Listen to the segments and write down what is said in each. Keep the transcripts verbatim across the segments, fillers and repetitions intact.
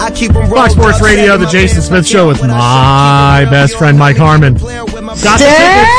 Fox Sports Radio, the Jason Smith Show with my best friend Mike Harmon. Got the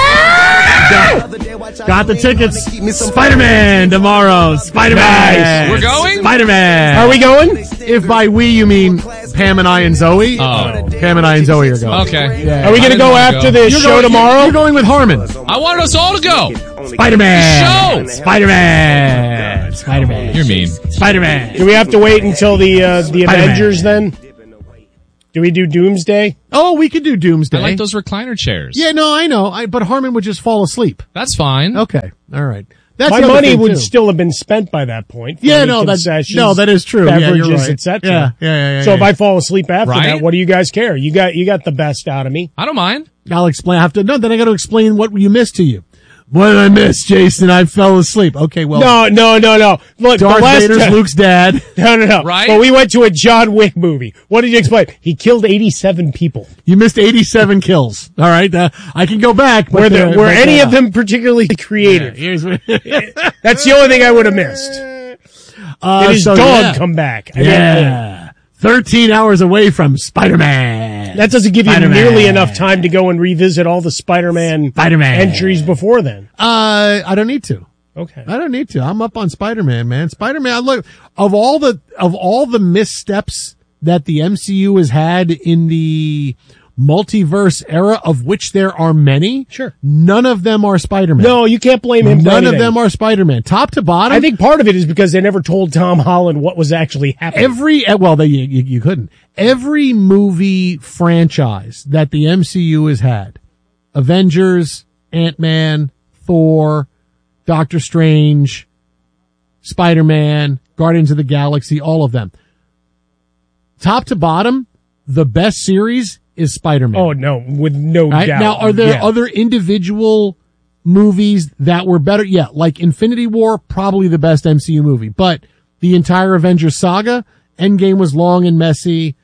tickets. Got, got the tickets. Spider-Man tomorrow. Spider-Man. Nice. We're going? Spider-Man. Are we going? If by we you mean Pam and I and Zoe. Oh. Pam and I and Zoe are going. Okay. Yeah. Are we going to go after the You're show going, tomorrow? You're going with Harmon. I wanted us all to go. Spider-Man. Show. Spider-Man. Spider-Man. You're mean. Spider-Man. Do we have to wait until the uh, the Spider-Man. Avengers then? Do we do Doomsday? Oh, we could do Doomsday. I like those recliner chairs. Yeah, no, I know. I, but Harmon would just fall asleep. That's fine. Okay. All right. That's My the other money thing, would too. still have been spent by that point. for Yeah, any no, that's concessions, no, that is true. Yeah, Beverages, you're right. et cetera. Yeah, yeah, yeah, yeah, So yeah. if I fall asleep after Right? that, what do you guys care? You got you got the best out of me. I don't mind. I'll explain. I have to. No, then I got to explain what you missed to you. What did I miss, Jason? I fell asleep. Okay, well, No, no, no, no. Look, Darth the last Vader's time- Luke's dad. No, no, no. Right? Well, we went to a John Wick movie. What did you explain? He killed eighty-seven people. You missed eighty-seven kills. All right, uh, I can go back. But Were there, uh, were but, any uh, of them particularly creative? Here's what, That's the only thing I would have missed. uh, Did his so, dog yeah. come back? I mean, Yeah, thirteen hours away from Spider-Man. that doesn't give you Spider-Man. nearly enough time to go and revisit all the Spider-Man, Spider-Man. entries before then. Uh, I don't need to. Okay. I don't need to. I'm up on Spider-Man, man. Spider-Man, I look, of all the, of all the missteps that the M C U has had in the multiverse era, of which there are many, Sure. none of them are Spider-Man. No, you can't blame him for None of anything. them are Spider-Man. Top to bottom. I think part of it is because they never told Tom Holland what was actually happening. every, eh, well, they, you, you you couldn't. Every movie franchise that the M C U has had, Avengers, Ant-Man, Thor, Doctor Strange, Spider-Man, Guardians of the Galaxy, all of them. Top to bottom, the best series is Spider-Man. Oh, no, with no Right? doubt. Now, are there Yeah. other individual movies that were better? Yeah, like Infinity War, probably the best M C U movie. But the entire Avengers saga, Endgame was long and messy.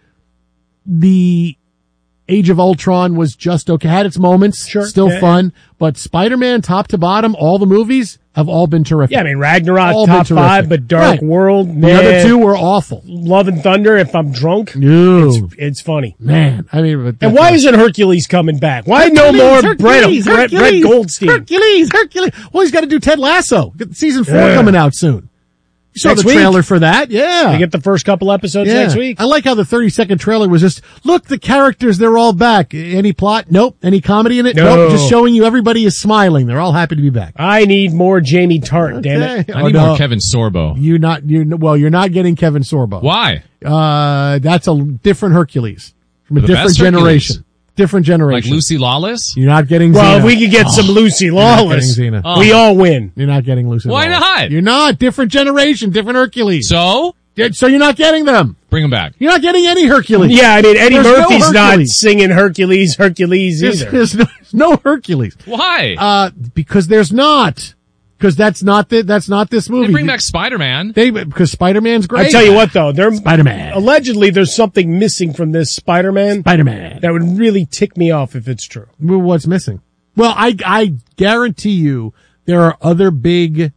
The Age of Ultron was just okay. Had its moments, Sure. still Yeah, fun. But Spider-Man, top to bottom, all the movies have all been terrific. Yeah, I mean, Ragnarok, All been top terrific. five, but Dark Right. World, The man. other two were awful. Love and Thunder, if I'm drunk, No, it's, it's funny. man. I mean, but And why isn't Hercules coming back? Why no more Brett, Hercules, Brett, Brett Hercules, Goldstein? Hercules, Hercules. Well, he's got to do Ted Lasso. Season four Yeah. coming out soon. You saw Next the week. trailer for that? Yeah. We get the first couple episodes yeah. next week. I like how the thirty second trailer was just, look, the characters, they're all back. Any plot? Nope. Any comedy in it? No. Nope. Just showing you everybody is smiling. They're all happy to be back. I need more Jamie Tart, damn it. Okay. I Oh, need no. more Kevin Sorbo. You not, you well, you're not getting Kevin Sorbo. Why? Uh, that's a different Hercules from a The different best generation. Hercules. Different Like generation. Lucy Lawless? You're not getting Well, Xena. if we could get some Lucy Lawless, getting Xena. Oh. we all win. You're not getting Lucy. Why Lawless. not? You're not. Different generation, different Hercules. So, Yeah, so you're not getting them. bring him back. You're not getting any Hercules. Yeah, I mean, Eddie There's no Murphy's not Hercules. singing Hercules, Hercules There's, either. there's no, there's no Hercules. Why? Uh, because there's not. Because that's not the, that's not this movie. they bring back Spider-Man. They, because Spider-Man's great. I tell you what, though, there Spider-Man. allegedly there's something missing from this Spider-Man Spider-Man. that would really tick me off if it's true. Well, what's missing? Well, I, I guarantee you there are other big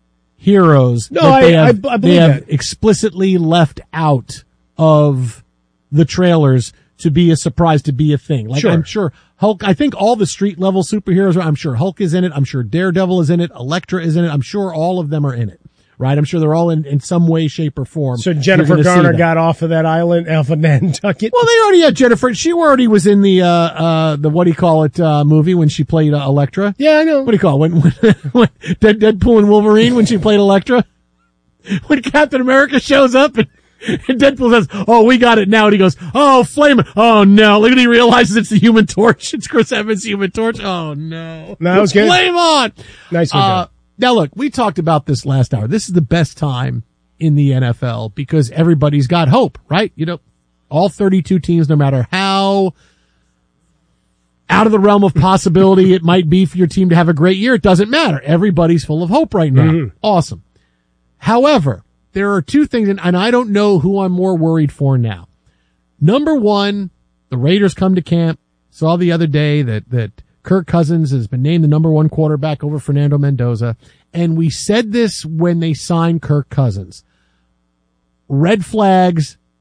heroes No, that they I- have, I- I they believe have that. explicitly left out of the trailers to be a surprise, to be a thing. Like, Sure. I'm sure Hulk, I think all the street level superheroes are, I'm sure Hulk is in it. I'm sure Daredevil is in it. Elektra is in it. I'm sure all of them are in it. Right? I'm sure they're all in, in some way, shape, or form. So You're Jennifer gonna see Garner that. got off of that island, off of Nantucket. Well, they already had Jennifer. She already was in the, uh, uh, the, what do you call it, uh, movie when she played uh, Elektra. Yeah, I know. What do you call it? When, when, when Dead, Deadpool and Wolverine when she played Elektra? When Captain America shows up and, and Deadpool says, oh, we got it now. And he goes, oh, flame it. Oh, no. Look at he realizes it's the Human Torch. It's Chris Evans' Human Torch. Oh, no. No, that was good. Flame on. Nicely Uh, done. now, look, we talked about this last hour. This is the best time in the N F L because everybody's got hope, right? You know, all thirty-two teams, no matter how out of the realm of possibility it might be for your team to have a great year, it doesn't matter. Everybody's full of hope right now. Mm-hmm. Awesome. However, there are two things, and, and I don't know who I'm more worried for now. Number one, the Raiders come to camp. Saw the other day that, that Kirk Cousins has been named the number one quarterback over Fernando Mendoza. And we said this when they signed Kirk Cousins. Red flags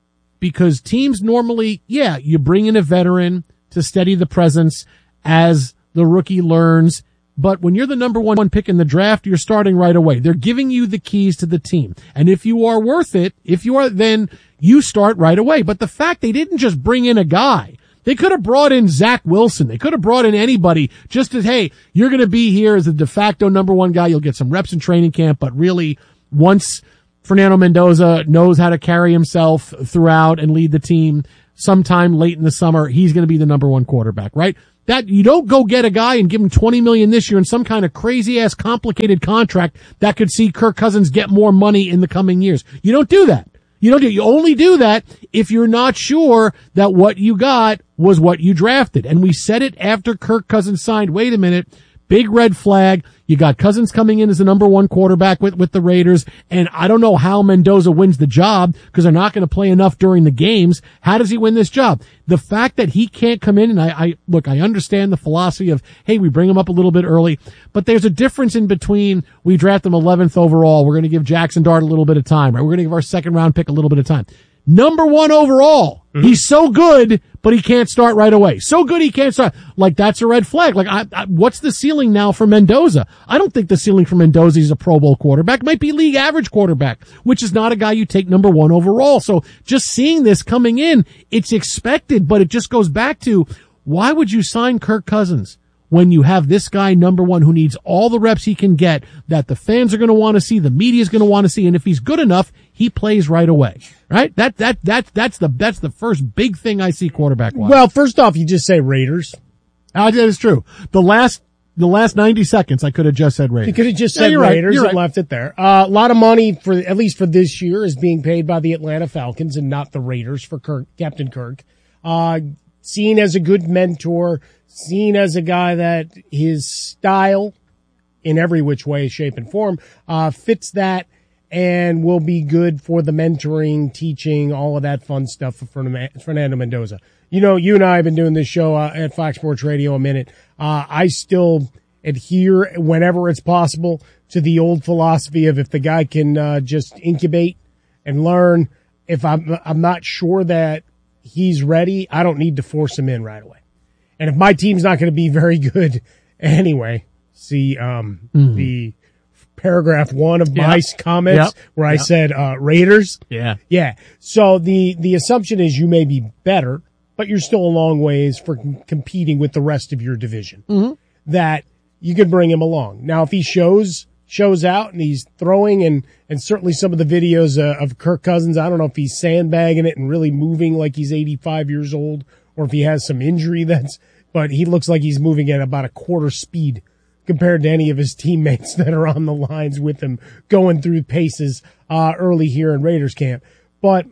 because teams normally, yeah, you bring in a veteran to steady the presence as the rookie learns. But when you're the number one pick in the draft, you're starting right away. They're giving you the keys to the team. And if you are worth it, if you are, then you start right away. But the fact they didn't just bring in a guy, they could have brought in Zach Wilson. They could have brought in anybody just as, hey, you're going to be here as the de facto number one guy. You'll get some reps in training camp, but really once Fernando Mendoza knows how to carry himself throughout and lead the team sometime late in the summer, he's going to be the number one quarterback, right? That you don't go get a guy and give him twenty million dollars this year in some kind of crazy ass complicated contract that could see Kirk Cousins get more money in the coming years. You don't do that. You don't do, you only do that if you're not sure that what you got was what you drafted. And we said it after Kirk Cousins signed. Wait a minute. Big red flag. You got Cousins coming in as the number one quarterback with, with the Raiders. And I don't know how Mendoza wins the job because they're not going to play enough during the games. How does he win this job? The fact that he can't come in, and I, I, look, I understand the philosophy of, hey, we bring him up a little bit early, but there's a difference in between we draft him eleventh overall. We're going to give Jackson Dart a little bit of time, right? We're going to give our second round pick a little bit of time. Number one overall. Mm-hmm. He's so good, but he can't start right away. So good he can't start. Like, that's a red flag. Like, I, I, what's the ceiling now for Mendoza? I don't think the ceiling for Mendoza is a Pro Bowl quarterback. It might be league average quarterback, which is not a guy you take number one overall. So just seeing this coming in, it's expected, but it just goes back to, why would you sign Kirk Cousins when you have this guy number one who needs all the reps he can get, that the fans are going to want to see, the media is going to want to see, and if he's good enough, he plays right away. Right? That, that, that, that's the, that's the first big thing I see quarterback wise. Well, first off, you just say Raiders. Uh, that is true. The last, the last ninety seconds, I could have just said Raiders. You could have just yeah, said you're Raiders right, you're and right. left it there. Uh, a lot of money for, at least for this year, is being paid by the Atlanta Falcons and not the Raiders for Kirk, Captain Kirk. Uh, seen as a good mentor, seen as a guy that his style, in every which way, shape, and form, uh, fits that and will be good for the mentoring, teaching, all of that fun stuff for Fernando Mendoza. You know, you and I have been doing this show uh, at Fox Sports Radio a minute. Uh, I still adhere, whenever it's possible, to the old philosophy of if the guy can uh, just incubate and learn, if I'm, I'm not sure that he's ready, I don't need to force him in right away. And if my team's not going to be very good anyway, see um, mm-hmm. the paragraph one of my yep. comments yep. where I yep. said uh, Raiders. Yeah. Yeah. So the, the assumption is you may be better, but you're still a long ways for com- competing with the rest of your division. Mm-hmm. That you could bring him along. Now, if he shows shows out and he's throwing, and, and certainly some of the videos uh, of Kirk Cousins, I don't know if he's sandbagging it and really moving like he's eighty-five years old, or if he has some injury that's, but he looks like he's moving at about a quarter speed compared to any of his teammates that are on the lines with him going through paces uh, early here in Raiders camp. But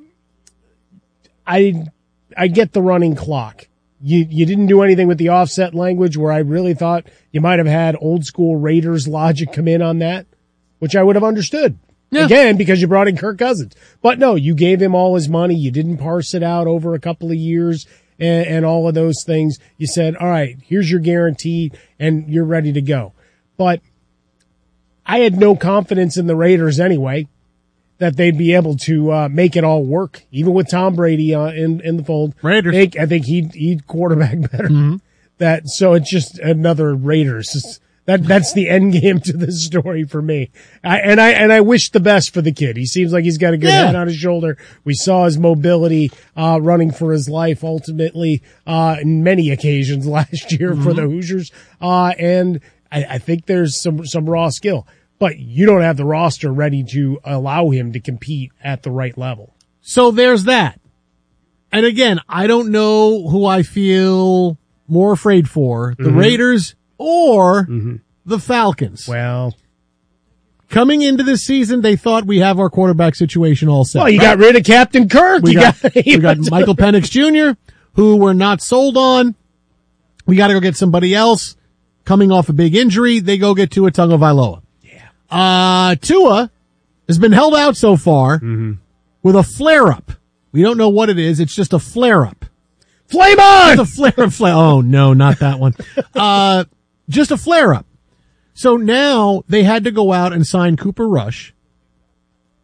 I I get the running clock. You you didn't do anything with the offset language where I really thought you might have had old school Raiders logic come in on that, which I would have understood. Yeah. Again, because you brought in Kirk Cousins. But no, you gave him all his money. You didn't parse it out over a couple of years. And, and all of those things. You said, all right, here's your guarantee, and you're ready to go. But I had no confidence in the Raiders anyway that they'd be able to uh, make it all work, even with Tom Brady uh, in in the fold. Raiders. I think, I think he'd, he'd quarterback better. Mm-hmm. That so it's just another Raiders. That that's the end game to this story for me. I, and I and I wish the best for the kid. He seems like he's got a good yeah. head on his shoulder. We saw his mobility uh running for his life ultimately uh in many occasions last year mm-hmm. for the Hoosiers. Uh and I, I think there's some some raw skill. But you don't have the roster ready to allow him to compete at the right level. So there's that. And again, I don't know who I feel more afraid for, the mm-hmm. Raiders or mm-hmm. the Falcons. Well, coming into this season, they thought we have our quarterback situation all set. Well, you right? got rid of Captain Kirk. We you got, got, we got Michael Penix Junior, who we're not sold on. We got to go get somebody else. Coming off a big injury, they go get Tua Tagovailoa. Yeah. Uh, Tua has been held out so far mm-hmm. with a flare-up. We don't know what it is. It's just a flare-up. Flame on! Just a flare-up. Flare- oh, no, not that one. Uh, just a flare-up. So now they had to go out and sign Cooper Rush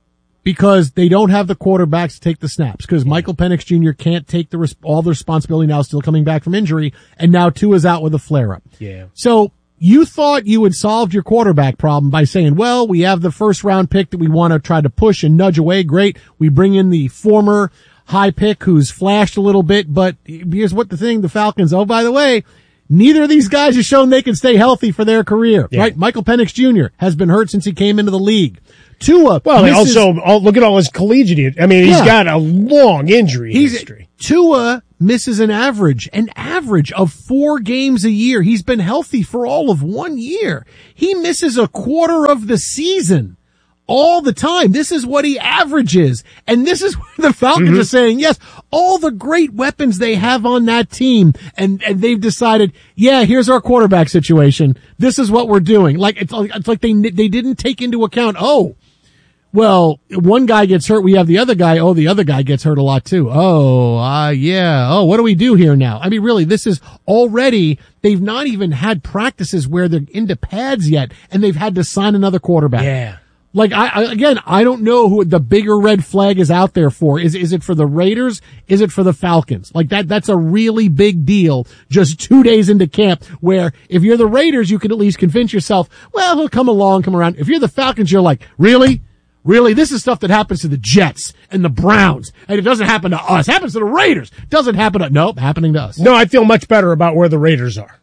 because they don't have the quarterbacks to take the snaps, because Michael Penix Junior can't take the res- all the responsibility now, still coming back from injury, and now Tua's out with a flare-up. Yeah. So you thought you had solved your quarterback problem by saying, well, we have the first round pick that we want to try to push and nudge away. Great. We bring in the former high pick who's flashed a little bit, but here's what the thing, the Falcons, oh, by the way, neither of these guys has shown they can stay healthy for their career, Yeah. right? Michael Penix Junior has been hurt since he came into the league. Tua, Well, and misses- also, all, look at all his collegiate. I mean, he's Yeah. got a long injury He's, history. Tua misses an average, an average of four games a year. He's been healthy for all of one year. He misses a quarter of the season all the time. This is what he averages. And this is where the Falcons Mm-hmm. are saying, yes, all the great weapons they have on that team. And, and they've decided, yeah, here's our quarterback situation. This is what we're doing. Like, it's like, it's like they, they didn't take into account, oh, well, one guy gets hurt. We have the other guy. Oh, the other guy gets hurt a lot too. Oh, uh, yeah. Oh, what do we do here now? I mean, really, this is already, they've not even had practices where they're into pads yet, and they've had to sign another quarterback. Yeah. Like, I, I, again, I don't know who the bigger red flag is out there for. Is, is it for the Raiders? Is it for the Falcons? Like that, that's a really big deal just two days into camp, where if you're the Raiders, you can at least convince yourself, well, he'll come along, come around. If you're the Falcons, you're like, really? Really? This is stuff that happens to the Jets and the Browns, and it doesn't happen to us. It happens to the Raiders. Doesn't happen to, nope, happening to us. No, I feel much better about where the Raiders are.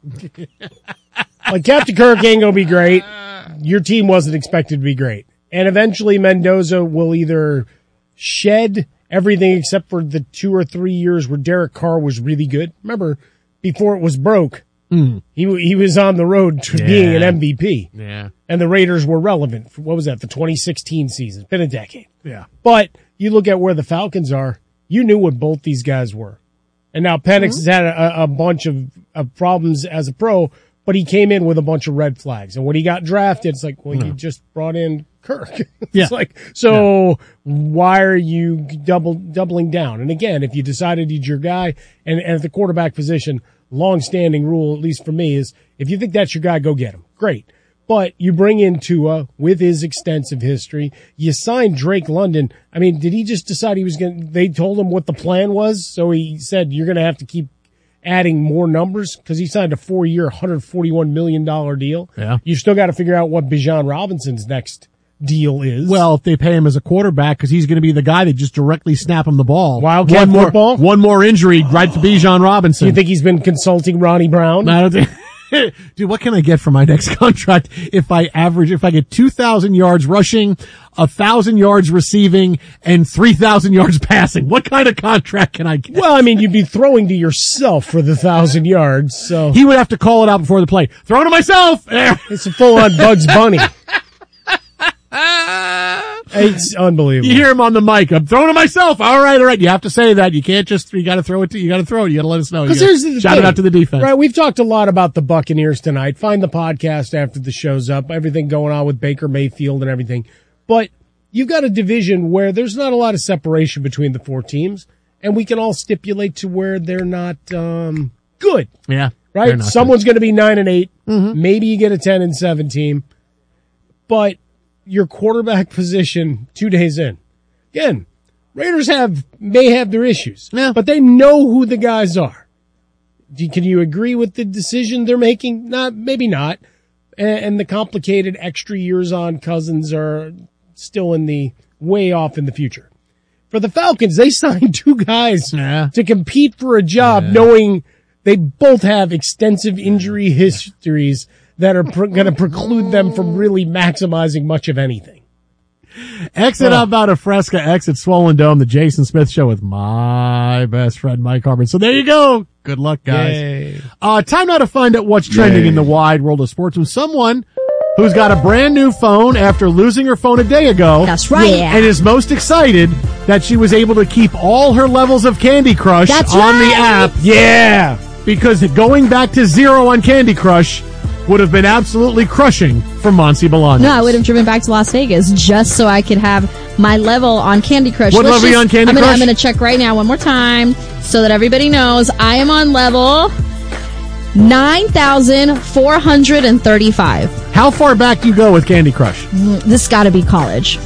Like, Captain Kirk ain't gonna be great. Your team wasn't expected to be great. And eventually Mendoza will either shed everything except for the two or three years where Derek Carr was really good. Remember, before it was broke, mm. he he was on the road to Yeah. being an M V P. Yeah. And the Raiders were relevant for, what was that, the twenty sixteen season. It's been a decade. Yeah. But you look at where the Falcons are, you knew what both these guys were. And now Penix has had a, a bunch of, of problems as a pro, but he came in with a bunch of red flags. And when he got drafted, it's like, well, you just brought in Kirk. It's Yeah. like, so why are you double doubling down? And again, if you decided he's your guy, and, and at the quarterback position, long-standing rule, at least for me, is if you think that's your guy, go get him. Great. But you bring in Tua with his extensive history. You signed Drake London. I mean, did he just decide he was going to, they told him what the plan was? So he said, you're going to have to keep adding more numbers, because he signed a four-year, one hundred forty-one million dollars deal. Yeah. You still got to figure out what Bijan Robinson's next deal is. Well, if they pay him as a quarterback, because he's going to be the guy that just directly snap him the ball. Wildcat one more, football? One more injury, right to Bijan Robinson. you think he's been consulting Ronnie Brown? I don't think. Dude, what can I get for my next contract if I average, if I get two thousand yards rushing, one thousand yards receiving, and three thousand yards passing? What kind of contract can I get? Well, I mean, you'd be throwing to yourself for the thousand yards, so He would have to call it out before the play. Throwing to myself! There. it's a full-on Bugs Bunny. It's unbelievable. You hear him on the mic. I'm throwing to myself. All right, all right. You have to say that. You can't just, you got to throw it to, you got to throw it. You got to let us know. Because You here's gotta the shout thing, it out to the defense. Right, we've talked a lot about the Buccaneers tonight. Find the podcast after the show's up. Everything going on with Baker Mayfield and everything. But you've got a division where there's not a lot of separation between the four teams, and we can all stipulate to where they're not um, good. Yeah. they're Right? not Someone's going to be nine and eight. Mm-hmm. Maybe you get a ten and seven team. But your quarterback position two days in. Again, Raiders have may have their issues, Yeah. but they know who the guys are. Do, can you agree with the decision they're making? Not, maybe not. And, and the complicated extra years on Cousins are still in the way off in the future. For the Falcons, they signed two guys Yeah. to compete for a job, Yeah. knowing they both have extensive injury histories that are pr- going to preclude them from really maximizing much of anything. Exit Oh. up out of Fresca, exit Swollen Dome, the Jason Smith Show with my best friend, Mike Harmon. So there you go. Good luck, guys. Yay. Uh, time now to find out what's trending Yay. in the wide world of sports with someone who's got a brand new phone after losing her phone a day ago. That's right. And is most excited that she was able to keep all her levels of Candy Crush That's on the right. app, Yeah. because going back to zero on Candy Crush would have been absolutely crushing for Monty Bolaños. No, I would have driven back to Las Vegas just so I could have my level on Candy Crush. What Let's level are you just- on Candy I'm gonna, Crush? I'm going to check right now one more time so that everybody knows I am on level nine thousand four hundred thirty-five. How far back do you go with Candy Crush? This got to be college.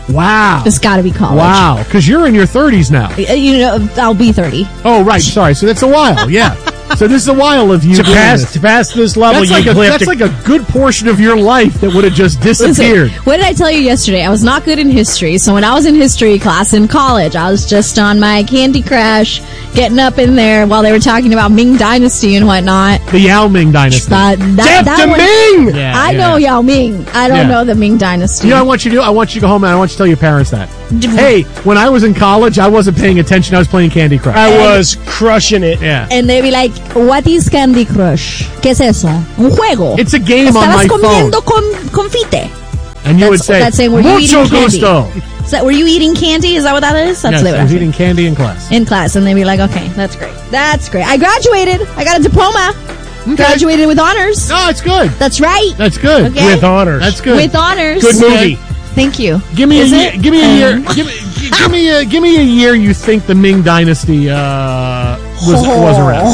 Wow. It's got to be college. Wow. Because you're in your thirties now. Uh, You know, I'll be thirty. Oh, right. Sorry. So that's a while. Yeah. So this is a while of you To doing pass this. to pass this level, That's, you like a, have that's to like a good portion of your life that would have just disappeared. Listen, what did I tell you yesterday? I was not good in history. So when I was in history class in college, I was just on my Candy Crush, getting up in there while they were talking about Ming Dynasty and whatnot. The Yao Ming dynasty. But that, Death that to one- Ming! Yeah, I yeah. know Yao Ming. I don't Yeah. know the Ming Dynasty. You know what I want you to do? I want you to go home and I want you to tell your parents that. Hey, when I was in college, I wasn't paying attention. I was playing Candy Crush. I was crushing it. yeah. And they'd be like, what is Candy Crush? ¿Qué es eso? Un juego. It's a game on Estabas my phone. comiendo con, confite. And you would That's- say, that's saying, were you mucho eating candy? gusto. Is that, were you eating candy? Is that what that is? That's Yes, what they would I was ask me. eating candy in class. In class. And they'd be like, okay, that's great. That's great. I graduated. I got a diploma. Okay. Graduated with honors. No, it's good. That's right. That's good. Okay. With honors. That's good. With honors. Good movie. Thank you. Give me Is a it? year. Give me a year. Um, Give me, gi- give me a give me a year. You think the Ming Dynasty uh, was was around?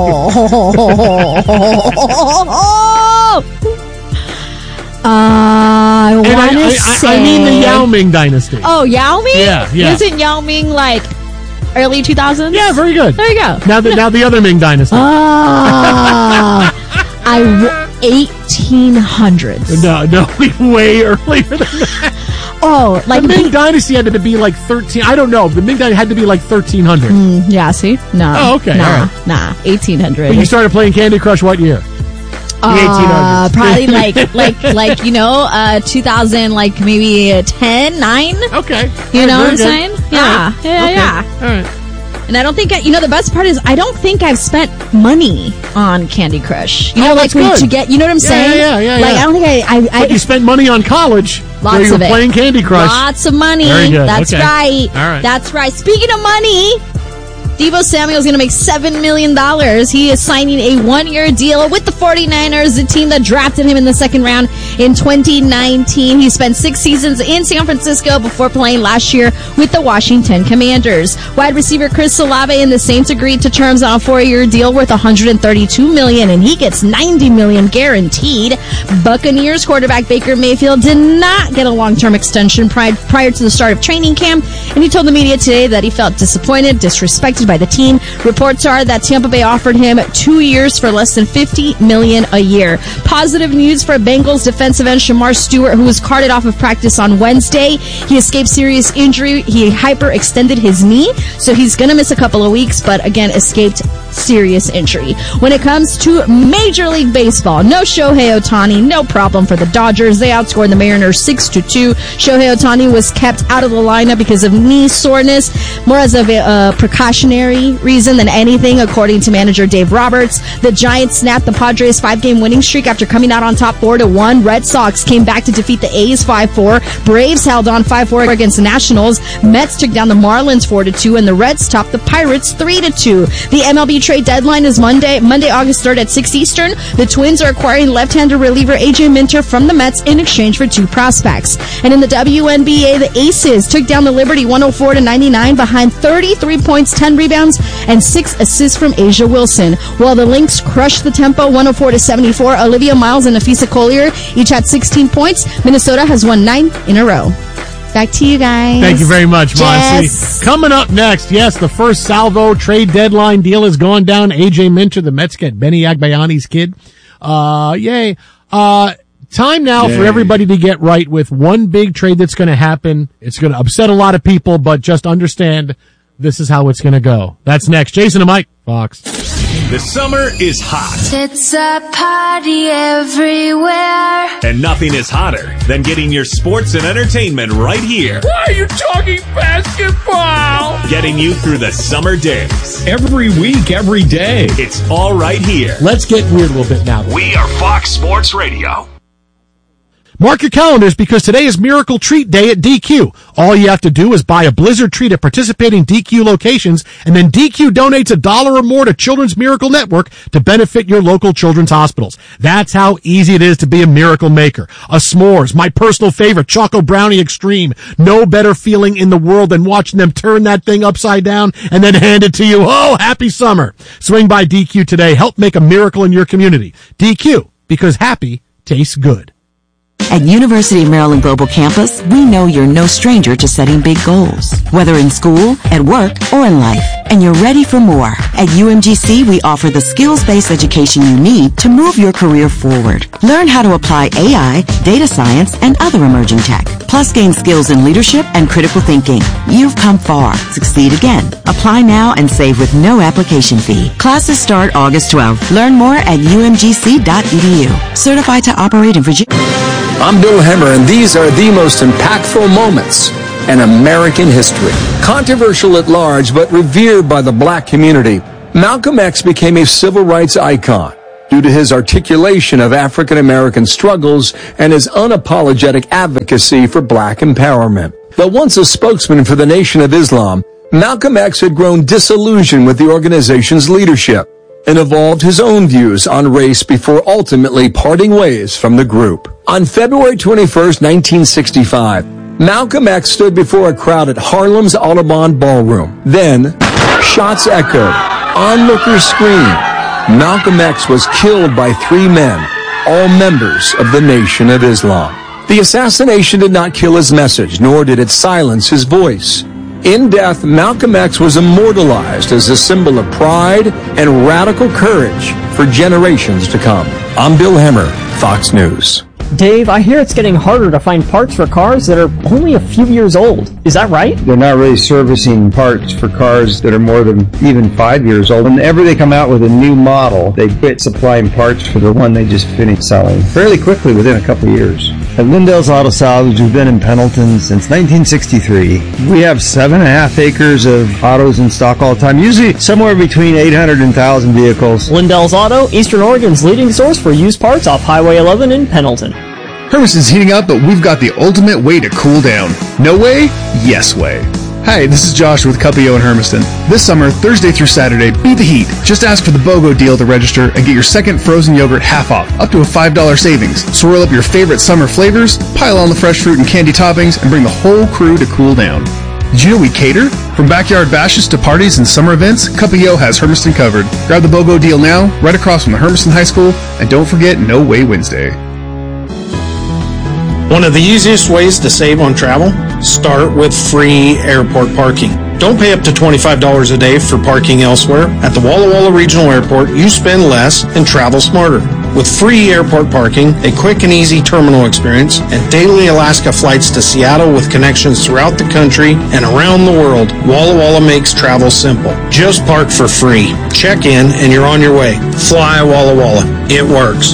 Uh, I And I, want to I, say. I, I mean the Yao Ming Dynasty. Oh, Yao Ming? Yeah, yeah. Isn't Yao Ming like early two thousands? Yeah, very good. There you go. Now the now the other Ming Dynasty. Ah, I w- eighteen hundreds. no, no, way earlier than that. Oh, like The Ming the- Dynasty had to be like thirteen. I don't know. The Ming Dynasty had to be like thirteen hundred. Mm, yeah, see? No. Oh, okay, Nah, all right. nah. eighteen hundred. When you started playing Candy Crush, what year? Uh, eighteen hundreds. probably like, like, like, you know, uh, two thousand, like maybe uh, ten, nine. Okay. You All know right, what I'm very saying? good. Yeah. All right. Yeah, Okay. yeah. All right. And I don't think, I, you know, the best part is I don't think I've spent money on Candy Crush. You know, Oh, like that's when good. to get, you know what I'm Yeah, saying? yeah, yeah, yeah, Like, yeah. I don't think I, I, I But you spent money on college Lots where you of were it. playing Candy Crush. Lots of money. Very good. That's Okay. right. All right. That's right. Speaking of money, Deebo Samuel's going to make seven million dollars. He is signing a one-year deal with the 49ers, the team that drafted him in the second round in twenty nineteen. He spent six seasons in San Francisco before playing last year with the Washington Commanders. Wide receiver Chris Olave and the Saints agreed to terms on a four-year deal worth one hundred thirty-two million dollars, and he gets ninety million dollars guaranteed. Buccaneers quarterback Baker Mayfield did not get a long-term extension prior, prior to the start of training camp, and he told the media today that he felt disappointed, disrespected by the team. Reports are that Tampa Bay offered him two years for less than fifty million dollars a year. Positive news for Bengals defensive end Shamar Stewart, who was carted off of practice on Wednesday. He escaped serious injury. He hyperextended his knee, so he's going to miss a couple of weeks, but again, escaped serious injury. When it comes to Major League Baseball, no Shohei Ohtani, no problem for the Dodgers. They outscored the Mariners six to two. Shohei Ohtani was kept out of the lineup because of knee soreness, more as a uh, precautionary reason than anything, according to manager Dave Roberts. The Giants snapped the Padres' five-game winning streak after coming out on top four to one. Red Sox came back to defeat the A's five four. Braves held on five four against the Nationals. Mets took down the Marlins four to two, and the Reds topped the Pirates three to two. The M L B trade deadline is Monday, Monday, August third at six Eastern. The Twins are acquiring left-hander reliever A J Minter from the Mets in exchange for two prospects. And in the W N B A, the Aces took down the Liberty one oh four to ninety-nine behind thirty-three points, ten rebounds, and six assists from Asia Wilson. While the Lynx crushed the tempo one oh four to seventy-four, Olivia Miles and Nafisa Collier each had sixteen points. Minnesota has won nine in a row. Back to you guys. Thank you very much, Monty. Jess. Coming up next, yes, the first salvo trade deadline deal is going down. A J Minter, the Mets get Benny Agbayani's kid. Uh, yay. Uh, time now Yay. for everybody to get right with one big trade that's going to happen. It's going to upset a lot of people, but just understand this is how it's going to go. That's next. Jason and Mike, Fox. The summer is hot, It's a party everywhere. and nothing is hotter than getting your sports and entertainment right here. Why are you talking basketball? Getting you through the summer days. Every week, every day. It's all right here. Let's get weird a little bit now. We are Fox Sports Radio. Mark your calendars because today is Miracle Treat Day at D Q. All you have to do is buy a Blizzard treat at participating D Q locations, and then D Q donates a dollar or more to Children's Miracle Network to benefit your local children's hospitals. That's how easy it is to be a miracle maker. A s'mores, my personal favorite, Choco Brownie Extreme. No better feeling in the world than watching them turn that thing upside down and then hand it to you. Oh, happy summer. Swing by D Q today. Help make a miracle in your community. D Q, because happy tastes good. At University of Maryland Global Campus, we know you're no stranger to setting big goals, whether in school, at work, or in life. And you're ready for more. At U M G C, we offer the skills-based education you need to move your career forward. Learn how to apply A I, data science, and other emerging tech. Plus, gain skills in leadership and critical thinking. You've come far. Succeed again. Apply now and save with no application fee. Classes start August twelfth. Learn more at U M G C dot E D U. Certified to operate in Virginia. I'm Bill Hemmer, and these are the most impactful moments in American history. Controversial at large, but revered by the black community, Malcolm X became a civil rights icon due to his articulation of African American struggles and his unapologetic advocacy for black empowerment. Though once a spokesman for the Nation of Islam, Malcolm X had grown disillusioned with the organization's leadership and evolved his own views on race before ultimately parting ways from the group. On February twenty-first, nineteen sixty-five, Malcolm X stood before a crowd at Harlem's Audubon Ballroom. Then, shots echoed, onlookers screamed. Malcolm X was killed by three men, all members of the Nation of Islam. The assassination did not kill his message, nor did it silence his voice. In death, Malcolm X was immortalized as a symbol of pride and radical courage for generations to come. I'm Bill Hemmer, Fox News. Dave, I hear it's getting harder to find parts for cars that are only a few years old. Is that right? They're not really servicing parts for cars that are more than even five years old. Whenever they come out with a new model, they quit supplying parts for the one they just finished selling fairly quickly within a couple of years. At Lindell's Auto Salvage, we've been in Pendleton since nineteen sixty-three. We have seven and a half acres of autos in stock all the time, usually somewhere between eight hundred and one thousand vehicles. Lindell's Auto, Eastern Oregon's leading source for used parts off Highway eleven in Pendleton. Hermiston's heating up, but we've got the ultimate way to cool down. No way? Yes way. Hi, this is Josh with Cuppio in Hermiston. This summer, Thursday through Saturday, beat the heat. Just ask for the BOGO deal to register and get your second frozen yogurt half off, up to a five dollars savings. Swirl up your favorite summer flavors, pile on the fresh fruit and candy toppings, and bring the whole crew to cool down. Did you know we cater? From backyard bashes to parties and summer events, Cuppio has Hermiston covered. Grab the BOGO deal now, right across from the Hermiston High School, and don't forget No Way Wednesday. One of the easiest ways to save on travel? Start with free airport parking. Don't pay up to twenty-five dollars a day for parking elsewhere. At the Walla Walla Regional Airport, you spend less and travel smarter. With free airport parking, a quick and easy terminal experience, and daily Alaska flights to Seattle with connections throughout the country and around the world, Walla Walla makes travel simple. Just park for free. Check in and you're on your way. Fly Walla Walla. It works.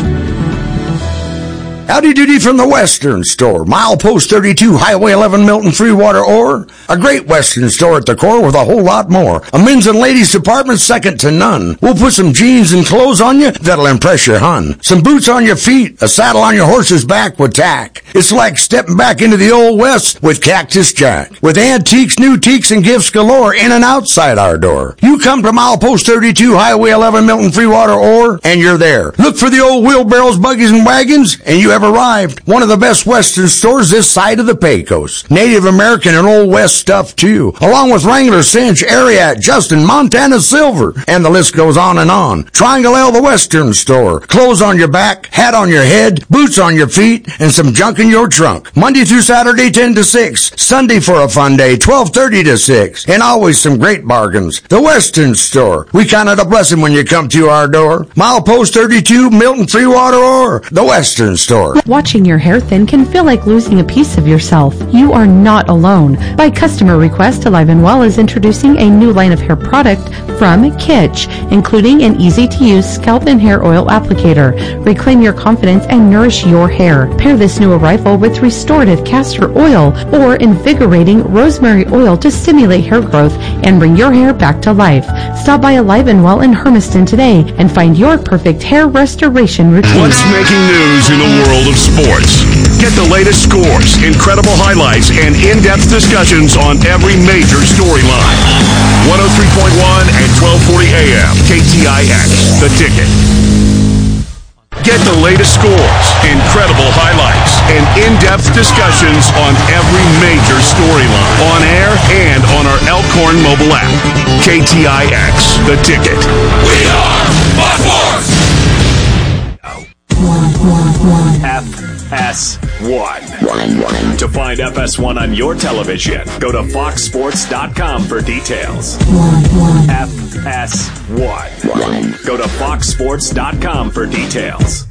Howdy doody from the Western Store. Milepost thirty-two, Highway eleven, Milton Freewater Ore. A great Western store at the core with a whole lot more. A men's and ladies department second to none. We'll put some jeans and clothes on you that'll impress your hun. Some boots on your feet, a saddle on your horse's back with tack. It's like stepping back into the old West with Cactus Jack. With antiques, new teaks, and gifts galore in and outside our door. You come to Milepost thirty-two, Highway eleven, Milton Freewater Ore, and you're there. Look for the old wheelbarrows, buggies, and wagons, and you have arrived. One of the best Western stores this side of the Pecos. Native American and Old West stuff too, along with Wrangler, Cinch, Ariat, Justin, Montana Silver, and the list goes on and on. Triangle L, the Western Store. Clothes on your back, hat on your head, boots on your feet, and some junk in your trunk. Monday through Saturday, ten to six. Sunday for a fun day, twelve thirty to six. And always some great bargains. The Western Store. We count it a blessing when you come to our door. Milepost thirty-two, Milton Freewater Ore. The Western Store. Watching your hair thin can feel like losing a piece of yourself. You are not alone. By customer request, Alive and Well is introducing a new line of hair product from Kitsch, including an easy-to-use scalp and hair oil applicator. Reclaim your confidence and nourish your hair. Pair this new arrival with restorative castor oil or invigorating rosemary oil to stimulate hair growth and bring your hair back to life. Stop by Alive and Well in Hermiston today and find your perfect hair restoration routine. What's making news in the world of sports? Get the latest scores, incredible highlights, and in-depth discussions on every major storyline. one oh three point one and twelve forty A M, K T I X, The Ticket. Get the latest scores, incredible highlights, and in-depth discussions on every major storyline, on air and on our Elkhorn mobile app. K T I X, The Ticket. We are Buckforce! F S one. To find F S one on your television, go to fox sports dot com for details. F S one. Go to fox sports dot com for details.